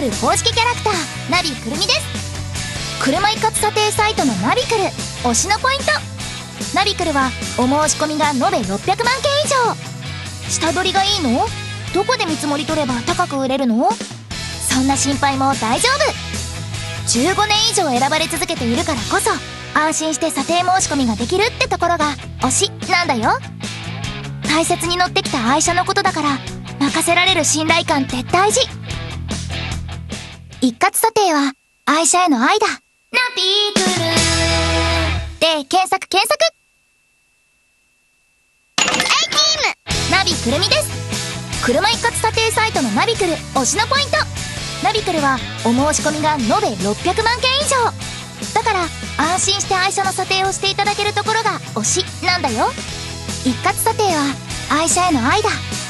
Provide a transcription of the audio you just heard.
クル公式キャラクターナビくるみです。車一括査定サイトのナビクル推しのポイント。ナビクルはお申し込みが延べ600万件以上。下取りがいいの？どこで見積もり取れば高く売れるの？そんな心配も大丈夫。15年以上選ばれ続けているからこそ安心して査定申し込みができるってところが推しなんだよ。大切に乗ってきた愛車のことだから任せられる信頼感って大事。一括査定は愛車への愛だ。ナビクルで検索検索。ナビくるみです。車一括査定サイトのナビクル推しのポイント。ナビクルはお申し込みが延べ600万件以上だから安心して愛車の査定をしていただけるところが推しなんだよ。一括査定は愛車への愛だ。